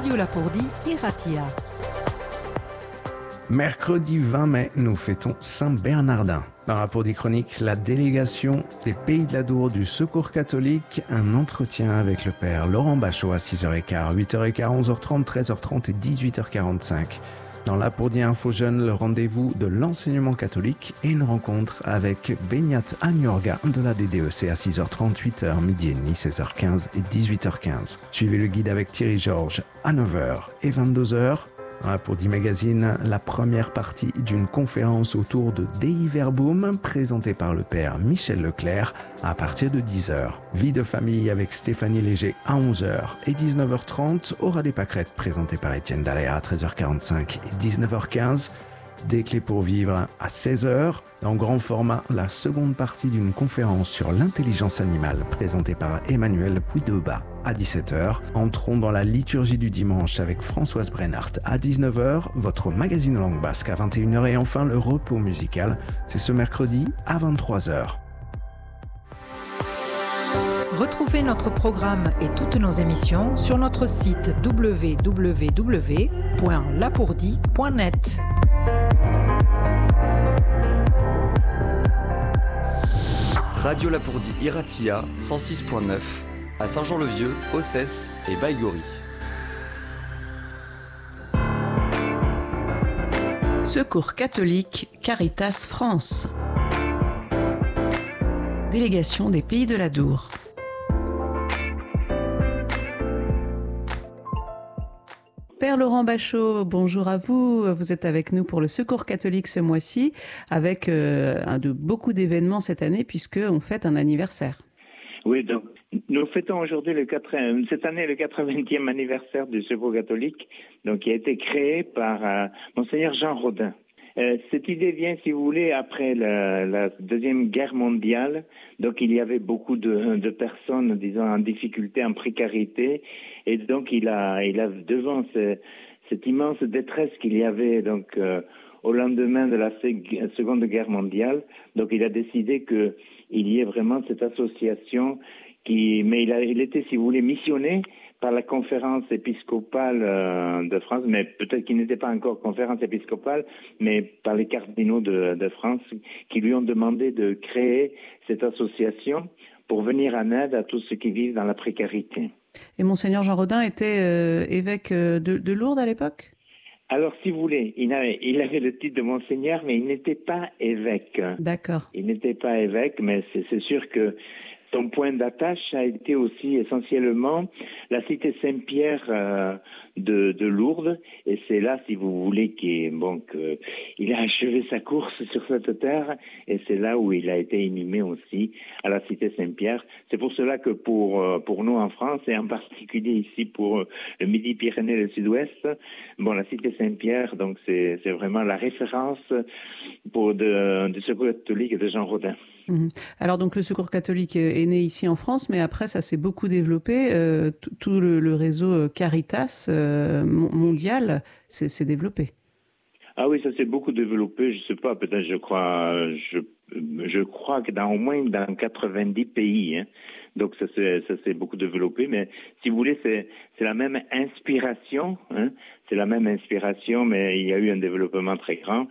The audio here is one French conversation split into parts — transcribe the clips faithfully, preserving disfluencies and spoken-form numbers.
Radio Lapourdie Iratia. Mercredi vingt mai, nous fêtons Saint-Bernardin. Dans Lapourdie Chronique, la délégation des Pays de l'Adour du Secours catholique, un entretien avec le père Laurent Bachot à six heures quinze, huit heures quinze, onze heures trente, treize heures trente et dix-huit heures quarante-cinq. Dans Lapourdie Info Jeune, le rendez-vous de l'enseignement catholique et une rencontre avec Benyat Agnorga de la D D E C à six heures trente, huit heures, midi et demi, seize heures quinze et dix-huit heures quinze. Suivez le guide avec Thierry Georges à neuf heures et vingt-deux heures. Dans Lapourdie Magazine, la première partie d'une conférence autour de Dei Verbum présentée par le père Michel Leclerc à partir de dix heures. Vie de famille avec Stéphanie Léger à onze heures et dix-neuf heures trente. Aura des pâquerettes présentées par Étienne Dallaire à treize heures quarante-cinq et dix-neuf heures quinze. Des clés pour vivre à seize heures. Dans grand format, la seconde partie d'une conférence sur l'intelligence animale présentée par Emmanuel Puydeba à dix-sept heures. Entrons dans la liturgie du dimanche avec Françoise Brennart à dix-neuf heures, votre magazine langue basque à vingt et une heures et enfin le repos musical, c'est ce mercredi à vingt-trois heures. Retrouvez notre programme et toutes nos émissions sur notre site w w w point lapourdie point net. Radio Lapourdie Iratia cent six point neuf à Saint-Jean-le-Vieux, Ossès et Baïgori. Secours catholique Caritas France. Délégation des Pays de l'Adour. Père Laurent Bachot, bonjour à vous. Vous êtes avec nous pour le Secours catholique ce mois-ci, avec euh, un de beaucoup d'événements cette année, puisqu'on fête un anniversaire. Oui, donc nous fêtons aujourd'hui le quatre-vingtième, cette année le quatre-vingtième anniversaire du Secours catholique, donc qui a été créé par euh, Monseigneur Jean Rodin. Euh, cette idée vient, si vous voulez, après la, la Deuxième Guerre mondiale. Donc, il y avait beaucoup de, de personnes, disons, en difficulté, en précarité. Et donc, il a, il a devant ce, cette immense détresse qu'il y avait, donc, euh, au lendemain de la Seconde Guerre mondiale, donc, il a décidé qu'il y ait vraiment cette association qui, mais il a, il était, si vous voulez, missionné par la conférence épiscopale euh, de France, mais peut-être qu'il n'était pas encore conférence épiscopale, mais par les cardinaux de, de France qui lui ont demandé de créer cette association pour venir en aide à tous ceux qui vivent dans la précarité. Et Monseigneur Jean Rodin était euh, évêque de, de Lourdes à l'époque ? Alors, si vous voulez, il avait, il avait le titre de Monseigneur, mais il n'était pas évêque. D'accord. Il n'était pas évêque, mais c'est, c'est sûr que son point d'attache a été aussi essentiellement la cité Saint-Pierre euh, de, de Lourdes, et c'est là, si vous voulez, qu'il bon, que, il a achevé sa course sur cette terre, et c'est là où il a été inhumé aussi, à la cité Saint-Pierre. C'est pour cela que pour pour nous en France, et en particulier ici pour le Midi-Pyrénées et le Sud-Ouest, bon, la cité Saint-Pierre, donc c'est c'est vraiment la référence pour de, du Secours catholique de Jean Rodin. Mmh. Alors donc le Secours catholique est né ici en France, mais après ça s'est beaucoup développé. Euh, tout le, le réseau Caritas euh, mondial s'est, s'est développé. Ah oui, ça s'est beaucoup développé. Je sais pas, peut-être, je crois, je, je crois que dans au moins dans quatre-vingt-dix pays. Hein. Donc ça s'est, ça s'est beaucoup développé. Mais si vous voulez, c'est, c'est la même inspiration. Hein. C'est la même inspiration, mais il y a eu un développement très grand.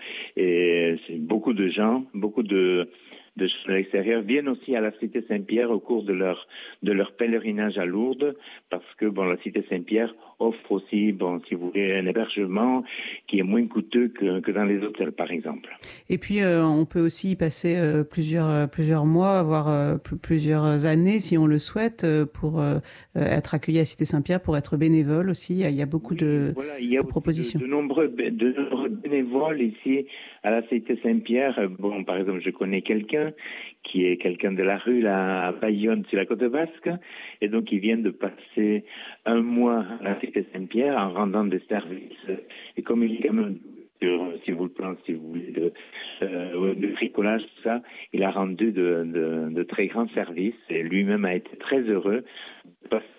Et c'est beaucoup de gens, beaucoup de de l'extérieur viennent aussi à la cité Saint-Pierre au cours de leur de leur pèlerinage à Lourdes, parce que bon, la cité Saint-Pierre offre aussi, bon, si vous voulez, un hébergement qui est moins coûteux que que dans les hôtels, par exemple. Et puis euh, on peut aussi y passer euh, plusieurs euh, plusieurs mois, voire euh, p- plusieurs années, si on le souhaite, euh, pour euh, être accueilli à la cité Saint-Pierre, pour être bénévole aussi. Il y a beaucoup oui, de, voilà, il y a de propositions. De, de nombreux de nombreux bénévoles ici à la cité Saint-Pierre. Bon, par exemple, je connais quelqu'un qui est quelqu'un de la rue là, à Bayonne, sur la côte basque, et donc ils viennent de passer un mois à la cité Saint-Pierre en rendant des services. Et comme il y a quand même, si vous le pensez, si vous voulez, de, euh, de bricolage, tout ça, il a rendu de, de, de très grands services, et lui-même a été très heureux de passer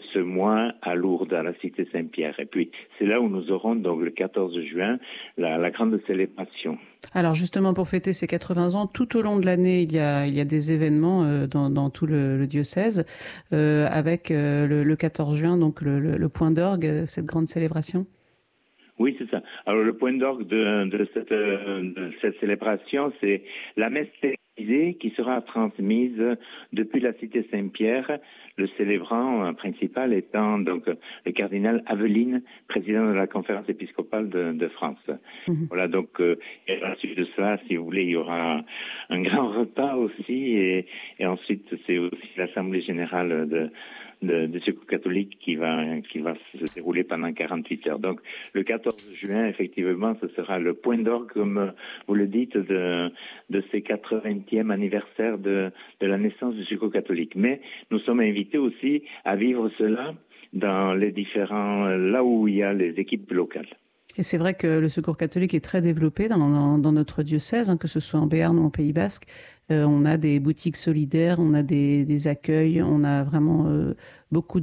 ce mois à Lourdes, à la cité Saint-Pierre. Et puis, c'est là où nous aurons donc le quatorze juin la, la grande célébration. Alors justement, pour fêter ces quatre-vingts ans, tout au long de l'année, il y a, il y a des événements euh, dans, dans tout le, le diocèse, euh, avec euh, le, le quatorze juin, donc le, le, le point d'orgue, cette grande célébration. Oui, c'est ça. Alors, le point d'orgue de, de, cette, de cette célébration, c'est la messe télévisée qui sera transmise depuis la cité Saint-Pierre, le célébrant principal étant donc le cardinal Aveline, président de la conférence épiscopale de, de France. Mmh. Voilà, donc, euh, et à la suite de cela, si vous voulez, il y aura un grand repas aussi, et, et ensuite, c'est aussi l'Assemblée générale de de, de Secours catholique qui va qui va se dérouler pendant quarante-huit heures. Donc le quatorze juin, effectivement, ce sera le point d'orgue, comme vous le dites, de de ces quatre-vingtième anniversaire de de la naissance du Secours catholique. Mais nous sommes invités aussi à vivre cela dans les différents là où il y a les équipes locales. Et c'est vrai que le Secours catholique est très développé dans, dans, dans notre diocèse, hein, que ce soit en Béarn ou en Pays basque. Euh, on a des boutiques solidaires, on a des, des accueils, on a vraiment euh, beaucoup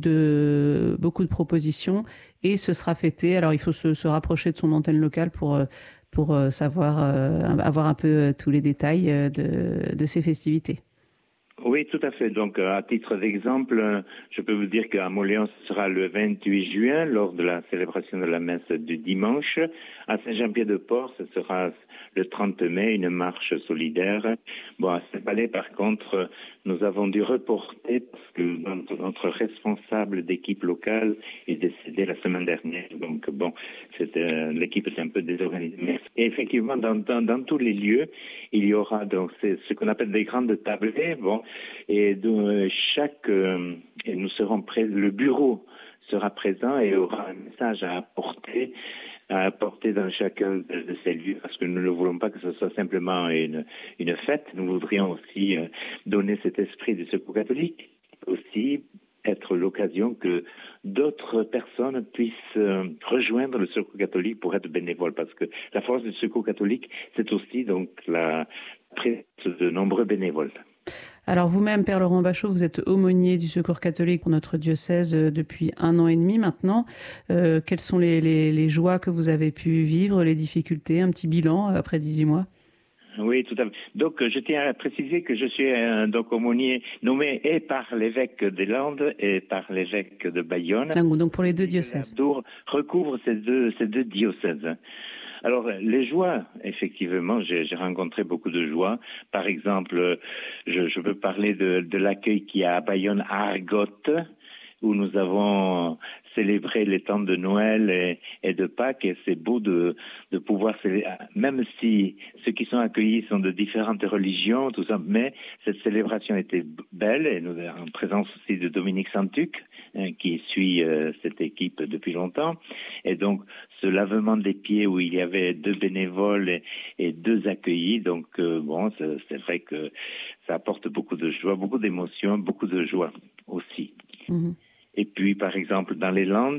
de beaucoup de propositions. Et ce sera fêté. Alors il faut se, se rapprocher de son antenne locale pour pour savoir euh, avoir un peu tous les détails de, de ces festivités. Oui, tout à fait. Donc, à titre d'exemple, je peux vous dire qu'à Moléon, ce sera le vingt-huit juin, lors de la célébration de la messe du dimanche. À Saint-Jean-Pied-de-Port, ce sera le trente mai, une marche solidaire. Bon, à Saint-Palais, par contre, nous avons dû reporter parce que notre responsable d'équipe locale est décédé la semaine dernière. Donc, bon, c'était, l'équipe est un peu désorganisée. Mais et effectivement, dans, dans, dans tous les lieux, il y aura donc c'est ce qu'on appelle des grandes tablées. Bon, et de chaque, euh, et nous serons prêts, le bureau sera présent et aura un message à apporter. à apporter dans chacun de, de ces lieux, parce que nous ne voulons pas que ce soit simplement une, une fête. Nous voudrions aussi euh, donner cet esprit du Secours catholique, aussi être l'occasion que d'autres personnes puissent euh, rejoindre le Secours catholique pour être bénévoles, parce que la force du Secours catholique, c'est aussi donc la présence de nombreux bénévoles. Alors vous-même, Père Laurent Bachot, vous êtes aumônier du Secours catholique pour notre diocèse depuis un an et demi maintenant. Euh, quelles sont les, les, les joies que vous avez pu vivre, les difficultés, un petit bilan après dix-huit mois? Oui, tout à fait. Donc, je tiens à préciser que je suis euh, donc aumônier nommé et par l'évêque des Landes et par l'évêque de Bayonne. Donc pour les deux diocèses. La Tour recouvre ces deux, ces deux diocèses. Alors, les joies, effectivement, j'ai, j'ai rencontré beaucoup de joies. Par exemple, je, je peux parler de, de l'accueil qu'il y a à Bayonne, à Argote, où nous avons célébré les temps de Noël et, et de Pâques. Et c'est beau de, de pouvoir célébrer, même si ceux qui sont accueillis sont de différentes religions, tout ça, mais cette célébration était belle, et nous avons en présence aussi de Dominique Santuc, hein, qui suit euh, cette équipe depuis longtemps. Et donc, ce lavement des pieds où il y avait deux bénévoles et, et deux accueillis, donc euh, bon, c'est, c'est vrai que ça apporte beaucoup de joie, beaucoup d'émotions, beaucoup de joie aussi. Mmh. Et puis, par exemple, dans les Landes,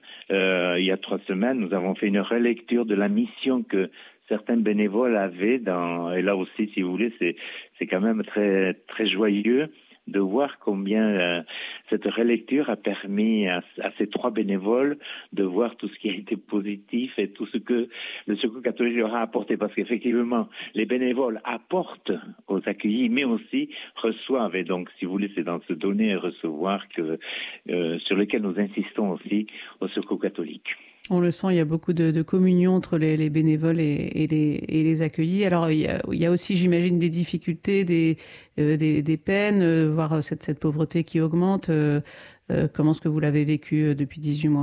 euh, il y a trois semaines, nous avons fait une relecture de la mission que certains bénévoles avaient dans, et là aussi, si vous voulez, c'est, c'est quand même très, très joyeux de voir combien euh, cette relecture a permis à, à ces trois bénévoles de voir tout ce qui a été positif et tout ce que le Secours catholique leur a apporté. Parce qu'effectivement, les bénévoles apportent aux accueillis, mais aussi reçoivent. Et donc, si vous voulez, c'est dans ce donner et recevoir que, euh, sur lequel nous insistons aussi au Secours catholique. On le sent, il y a beaucoup de, de communion entre les, les bénévoles et, et, les, et les accueillis. Alors, il y a, il y a aussi, j'imagine, des difficultés, des, euh, des, des peines, euh, voire cette, cette pauvreté qui augmente. Euh, euh, comment est-ce que vous l'avez vécu depuis dix-huit mois ?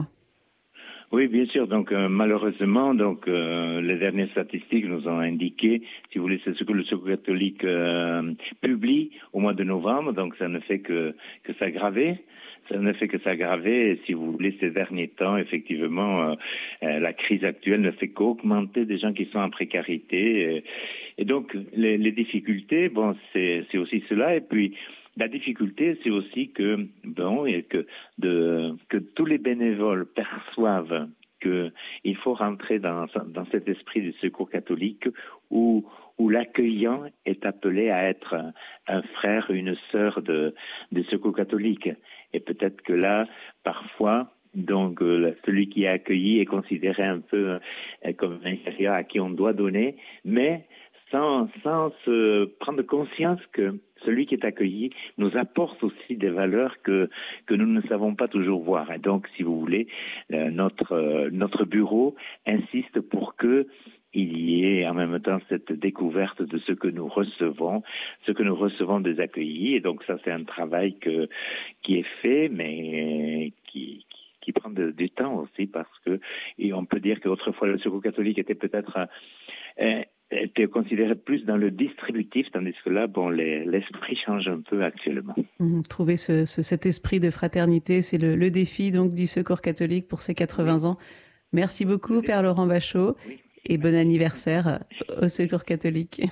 Oui, bien sûr. Donc, euh, malheureusement, donc euh, les dernières statistiques nous ont indiqué, si vous voulez, c'est ce que le Secours catholique euh, publie au mois de novembre. Donc, ça ne fait que, que s'aggraver. Ça ne fait que s'aggraver. Et si vous voulez, ces derniers temps, effectivement, euh, euh, la crise actuelle ne fait qu'augmenter des gens qui sont en précarité. Et, et donc, les, les difficultés, bon, c'est, c'est aussi cela. Et puis, la difficulté, c'est aussi que, bon, et que, de, que tous les bénévoles perçoivent qu'il faut rentrer dans, dans cet esprit du Secours catholique où, où l'accueillant est appelé à être un, un frère, une sœur de, de secours catholique. Et peut-être que là, parfois, donc euh, celui qui est accueilli est considéré un peu euh, comme un inférieur à qui on doit donner, mais sans, sans se prendre conscience que celui qui est accueilli nous apporte aussi des valeurs que que nous ne savons pas toujours voir. Et donc, si vous voulez, euh, notre euh, notre bureau insiste pour que il y ait en même temps cette découverte de ce que nous recevons, ce que nous recevons des accueillis. Et donc ça, c'est un travail que qui est fait, mais qui qui prend de, du temps aussi, parce que et on peut dire qu'autrefois le secours catholique était peut-être euh, était considéré plus dans le distributif, tandis que là, bon, les, l'esprit change un peu actuellement. Mmh, trouver ce, ce, cet esprit de fraternité, c'est le, le défi donc du Secours catholique pour ses quatre-vingts oui. ans. Merci beaucoup, oui. Père Laurent Bachot, oui. et bon anniversaire au Secours catholique.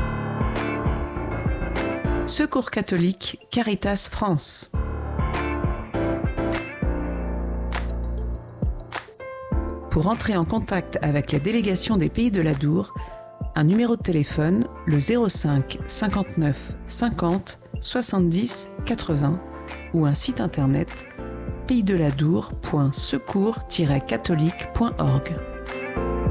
Secours catholique, Caritas France. Pour entrer en contact avec la délégation des Pays de l'Adour, un numéro de téléphone, le zéro cinq cinquante-neuf cinquante soixante-dix quatre-vingts ou un site internet pays de ladour point secours tiret catholique point org.